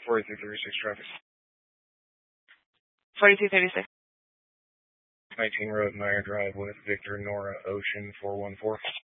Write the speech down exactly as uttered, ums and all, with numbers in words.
forty-two thirty-six traffic. forty-two thirty-six. nineteen Road, Meyer Drive, West Victor, Nora, Ocean, four one four.